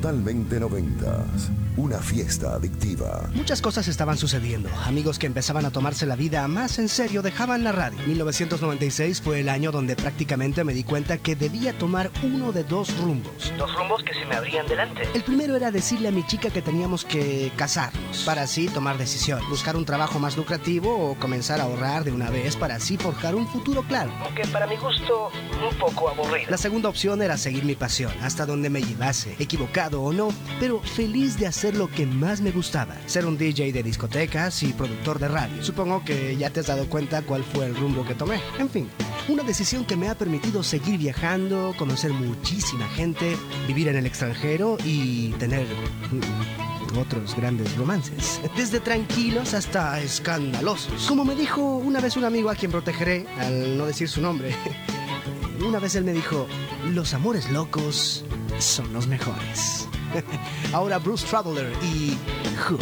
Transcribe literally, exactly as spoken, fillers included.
Totalmente noventas. Una fiesta adictiva. Muchas cosas estaban sucediendo. Amigos que empezaban a tomarse la vida más en serio dejaban la radio. mil novecientos noventa y seis fue el año donde prácticamente me di cuenta que debía tomar uno de dos rumbos. Dos rumbos que se me abrían delante. El primero era decirle a mi chica que teníamos que casarnos, para así tomar decisión. Buscar un trabajo más lucrativo o comenzar a ahorrar de una vez para así forjar un futuro claro. Aunque para mi gusto, un poco aburrido. La segunda opción era seguir mi pasión, hasta donde me llevase, equivocado o no, pero feliz de hacer lo que más me gustaba, ser un D J de discotecas y productor de radio. Supongo que ya te has dado cuenta cuál fue el rumbo que tomé. En fin, una decisión que me ha permitido seguir viajando, conocer muchísima gente, vivir en el extranjero y tener mm, otros grandes romances. Desde tranquilos hasta escandalosos. Como me dijo una vez un amigo a quien protegeré, al no decir su nombre, una vez él me dijo, los amores locos son los mejores. Ahora Bruce Traveler y Who.